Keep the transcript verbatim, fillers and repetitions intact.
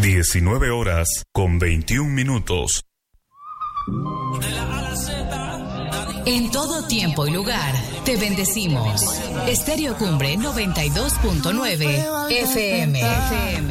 diecinueve horas con veintiún minutos. En todo tiempo y lugar, te bendecimos. Estéreo Cumbre noventa y dos punto nueve F M. F M.